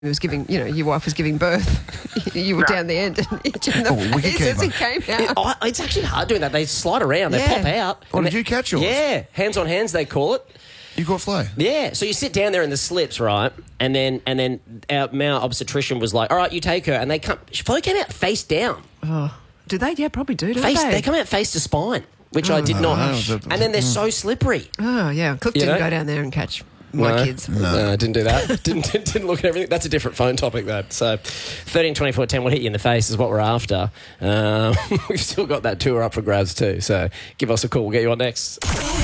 It was giving, your wife was giving birth. You were down the end and hit you in the face as it came out. It's actually hard doing that. They slide around, they pop out. Oh, did you catch yours? Yeah, hands on hands, they call it. You caught Flo? Yeah, so you sit down there in the slips, right? And then our obstetrician was like, all right, you take her. And Flo came out face down. Oh, do they? Yeah, probably do, don't they? They They come out face to spine, which I did not. And then they're so slippery. Oh, yeah. Cliff didn't go down there and catch my kids. No, didn't do that. didn't look at everything. That's a different phone topic, though. So 13 24 10 will hit you in the face is what we're after. We've still got that tour up for grabs too. So give us a call. We'll get you on next.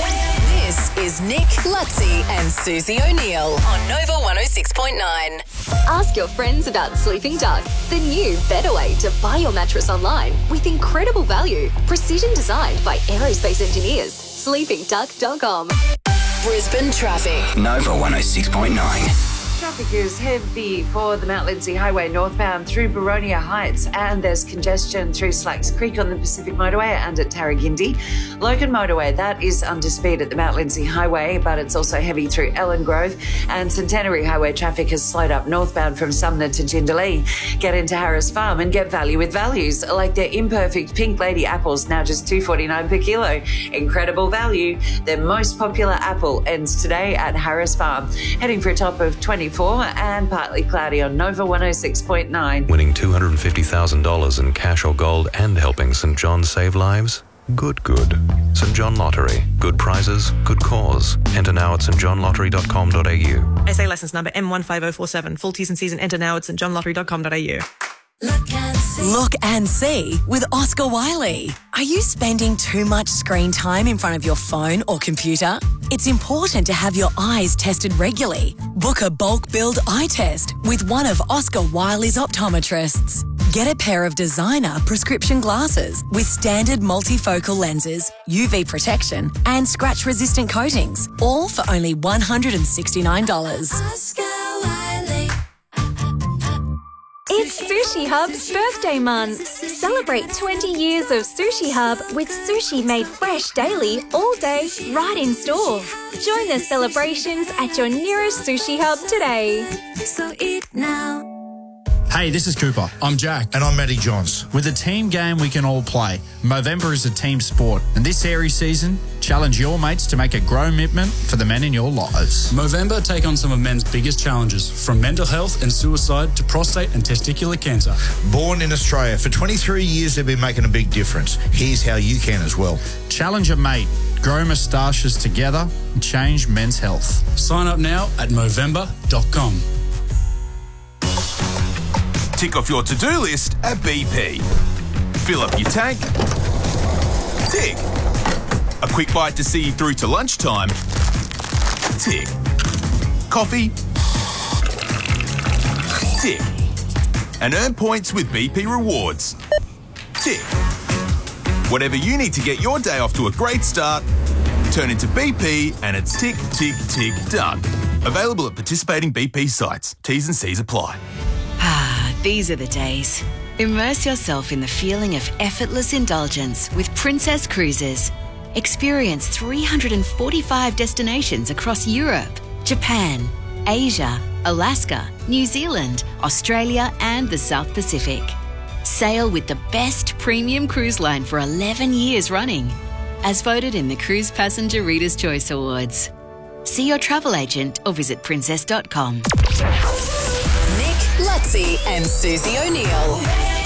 This is Nick, Lutzi and Susie O'Neill on Nova 106.9. Ask your friends about Sleeping Duck, the new better way to buy your mattress online with incredible value. Precision designed by aerospace engineers. SleepingDuck.com. Brisbane traffic. Nova 106.9. Traffic is heavy for the Mount Lindesay Highway northbound through Boronia Heights, and there's congestion through Slacks Creek on the Pacific Motorway and at Tarragindi. Logan Motorway, that is under speed at the Mount Lindesay Highway, but it's also heavy through Ellen Grove, and Centenary Highway traffic has slowed up northbound from Sumner to Jindalee. Get into Harris Farm and get value with values, like their imperfect Pink Lady apples, now just $2.49 per kilo. Incredible value. Their most popular apple ends today at Harris Farm. Heading for a top of 24 and partly cloudy on Nova 106.9. Winning $250,000 in cash or gold and helping St John save lives? Good. St John Lottery. Good prizes, good cause. Enter now at stjohnlottery.com.au. SA licence number M15047. Full T's and C's and enter now at stjohnlottery.com.au. Look and see with Oscar Wiley. Are you spending too much screen time in front of your phone or computer? It's important to have your eyes tested regularly. Book a bulk billed eye test with one of Oscar Wiley's optometrists. Get a pair of designer prescription glasses with standard multifocal lenses, UV protection and scratch-resistant coatings, all for only $169. Oscar Wiley. It's Sushi Hub's birthday month. Celebrate 20 years of Sushi Hub with sushi made fresh daily, all day, right in store. Join the celebrations at your nearest Sushi Hub today. So eat now. Hey, this is Cooper. I'm Jack. And I'm Matty Johns. With a team game we can all play, Movember is a team sport. And this Aries season, challenge your mates to make a grow commitment for the men in your lives. Movember take on some of men's biggest challenges, from mental health and suicide to prostate and testicular cancer. Born in Australia, for 23 years they've been making a big difference. Here's how you can as well. Challenge a mate, grow moustaches together, and change men's health. Sign up now at Movember.com. Tick off your to-do list at BP. Fill up your tank. Tick. A quick bite to see you through to lunchtime. Tick. Coffee. Tick. And earn points with BP Rewards. Tick. Whatever you need to get your day off to a great start, turn into BP and it's tick, tick, tick, done. Available at participating BP sites. T's and C's apply. These are the days. Immerse yourself in the feeling of effortless indulgence with Princess Cruises. Experience 345 destinations across Europe, Japan, Asia, Alaska, New Zealand, Australia and the South Pacific. Sail with the best premium cruise line for 11 years running, as voted in the Cruise Passenger Reader's Choice Awards. See your travel agent or visit princess.com. Lutzi and Susie O'Neill.